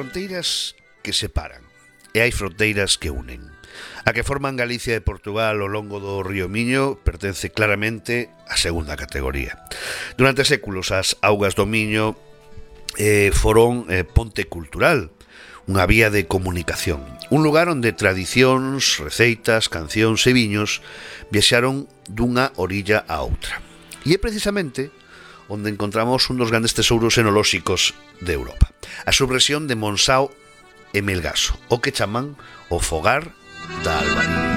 fronteiras que separan e hai fronteiras que unen. A que forman Galicia e Portugal ao longo do río Miño pertence claramente á segunda categoría. Durante séculos as augas do Miño foron ponte cultural, unha vía de comunicación, un lugar onde tradicións, receitas, cancións e viños viaxaron dunha orilla a outra. E é precisamente onde encontramos un dos grandes tesouros enolóxicos de Europa, a subrexión de Monsáu e Melgaso, o que chaman o fogar da Albariño.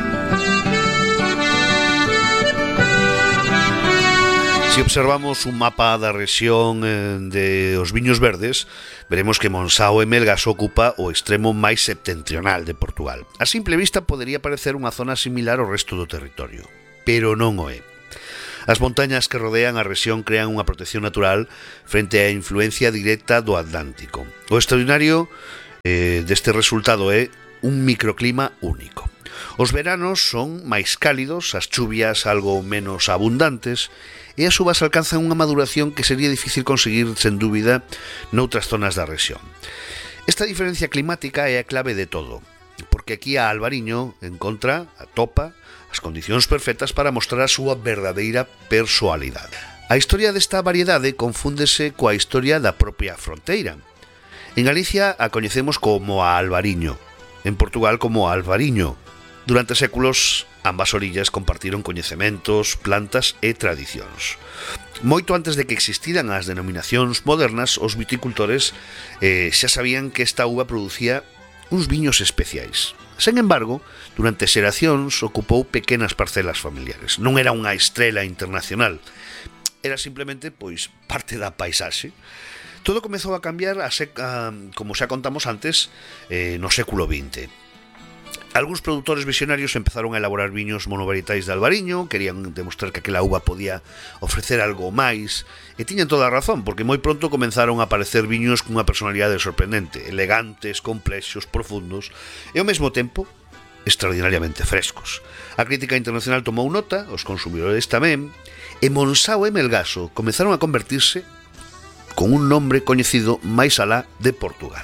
Se observamos un mapa da rexión de os viños verdes, veremos que Monsáu e Melgaso ocupa o extremo máis septentrional de Portugal. A simple vista podería parecer unha zona similar ao resto do territorio, pero non o é. As montañas que rodean a rexión crean unha protección natural frente á influencia directa do Atlántico. O extraordinario deste resultado é un microclima único. Os veranos son máis cálidos, as chuvias algo menos abundantes e as uvas alcanzan unha maduración que sería difícil conseguir, sen dúbida, noutras zonas da rexión. Esta diferencia climática é a clave de todo, porque aquí a Albariño atopa as condicións perfectas para mostrar a súa verdadeira persoalidade. A historia desta variedade confúndese coa historia da propia fronteira. En Galicia a coñecemos como a Albariño, en Portugal como a Albariño. Durante séculos, ambas orillas compartiron coñecementos, plantas e tradicións. Moito antes de que existiran as denominacións modernas, os viticultores xa sabían que esta uva producía uns viños especiais. Sen embargo, durante xeracións ocupou pequenas parcelas familiares. Non era unha estrela internacional, era simplemente parte da paisaxe. Todo comezou a cambiar, como xa contamos antes, no século XX. Algúns produtores visionarios empezaron a elaborar viños monovaritais de Albariño, querían demostrar que aquela uva podía ofrecer algo máis, e tiñan toda a razón, porque moi pronto comenzaron a aparecer viños cunha personalidade sorprendente, elegantes, complexos, profundos, e ao mesmo tempo extraordinariamente frescos. A crítica internacional tomou nota, os consumidores tamén, e Monsáu e Melgaso comezaron a convertirse con un nombre coñecido máis alá de Portugal.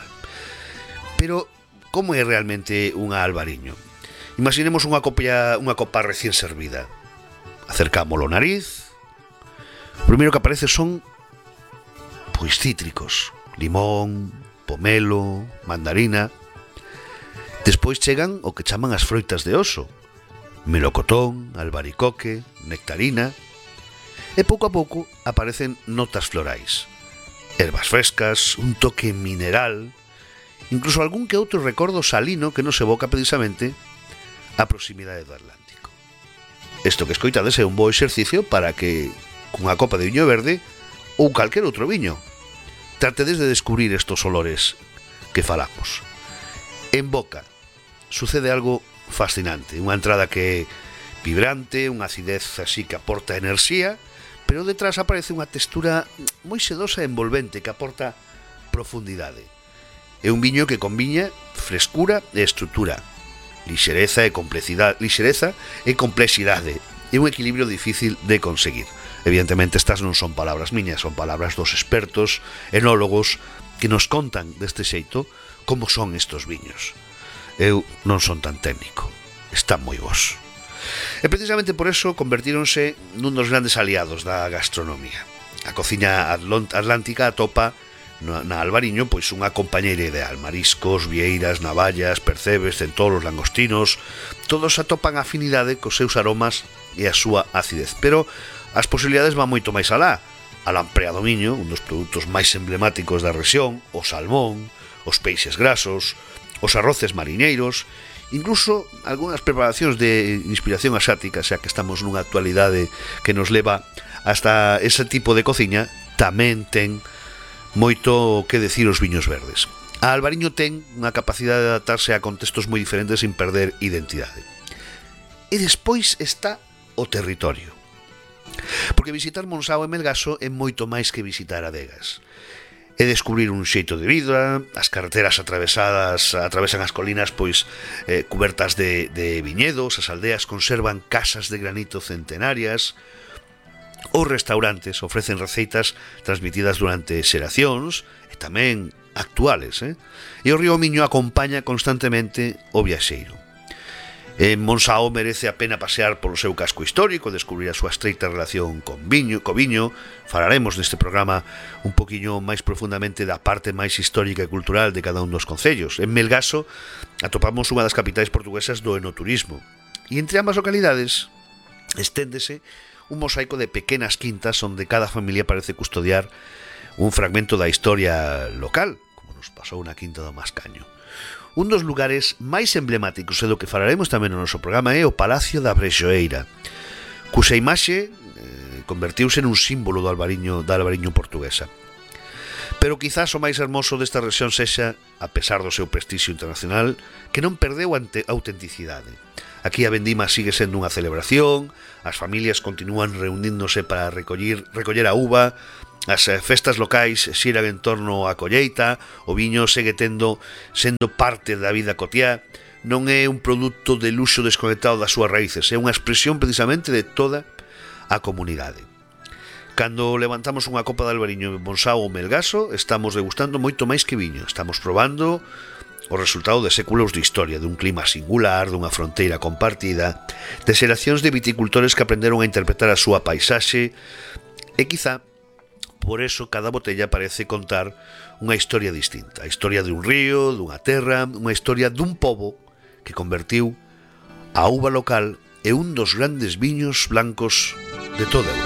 Pero como é realmente unha Albariño? Imaginemos unha copa recién servida. Acercámolo ao nariz. O primeiro que aparece son cítricos, limón, pomelo, mandarina. Despois chegan o que chaman as froitas de oso, melocotón, albaricoque, nectarina. E pouco a pouco aparecen notas florais, ervas frescas, un toque mineral, incluso algún que outro recordo salino que nos evoca precisamente a proximidade do Atlántico. Isto que escoitades é un bo exercicio para que, cunha copa de viño verde ou calquer outro viño, tratedes de descubrir estos olores que falamos. En boca sucede algo fascinante, unha entrada que é vibrante, unha acidez así que aporta enerxía, pero detrás aparece unha textura moi sedosa e envolvente que aporta profundidade. É un viño que combina frescura e estrutura, lixereza e complexidade. É un equilibrio difícil de conseguir. Evidentemente estas non son palabras miñas, son palabras dos expertos enólogos que nos contan deste xeito como son estos viños. Eu non son tan técnico, están moi bons. E precisamente por eso convertíronse nun dos grandes aliados da gastronomía. A cociña atlántica atopa na Albariño unha compañeira ideal. Mariscos, vieiras, navallas, percebes, centolos, langostinos, todos atopan afinidade cos seus aromas e a súa acidez. Pero as posibilidades van moito máis alá. A lamprea do Miño, un dos produtos máis emblemáticos da rexión, o salmón, os peixes grasos, os arroces mariñeiros, incluso algunhas preparacións de inspiración asiática, xa que estamos nunha actualidade que nos leva hasta ese tipo de cociña, tamén ten moito que decir os viños verdes. A Albariño ten unha capacidade de adaptarse a contextos moi diferentes sin perder identidade. E despois está o territorio. Porque visitar Monsáu e Melgaso é moito máis que visitar Adegas. É descubrir un xeito de vida, as carreteras atravesan as colinas cubertas de viñedos, as aldeas conservan casas de granito centenarias, os restaurantes ofrecen receitas transmitidas durante xeracións e tamén actuales, e o río Miño acompaña constantemente o viaxeiro. En Monsáo merece a pena pasear polo seu casco histórico, descubrir a súa estreita relación co viño. Falaremos neste programa un poquinho máis profundamente da parte máis histórica e cultural de cada un dos concellos. En Melgaso atopamos unha das capitais portuguesas do enoturismo. E entre ambas localidades esténdese un mosaico de pequenas quintas onde cada familia parece custodiar un fragmento da historia local, como nos pasou na Quinta do Mascaño. Un dos lugares máis emblemáticos e do que falaremos tamén no noso programa é o Palacio da Brexoeira, cuxa imaxe convertiuse nun símbolo da albariño portuguesa. Pero quizás o máis hermoso desta rexión sexa, a pesar do seu prestixio internacional, que non perdeu a autenticidade. Aquí a vendima sigue sendo unha celebración, as familias continúan reunínndose para recoller a uva, as festas locais xiran en torno á colleita, o viño segue sendo parte da vida cotiá, non é un produto de luxo desconectado das súas raíces, é unha expresión precisamente de toda a comunidade. Cando levantamos unha copa de albariño en Monsáu ou Melgaso, estamos degustando moito máis que viño, estamos probando o resultado de séculos de historia, dun clima singular, dunha fronteira compartida, de xeracións de viticultores que aprenderon a interpretar a súa paisaxe, e quizá por eso cada botella parece contar unha historia distinta, a historia dun río, dunha terra, unha historia dun pobo que convertiu a uva local en un dos grandes viños blancos de toda Europa.